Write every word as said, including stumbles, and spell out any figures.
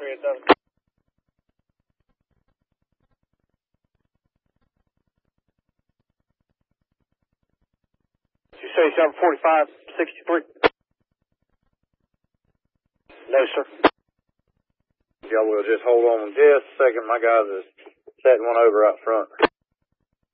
three eight seven. Did you say seven forty-five sixty-three? No, sir. Y'all will just hold on just a second. My guys is setting one over out front.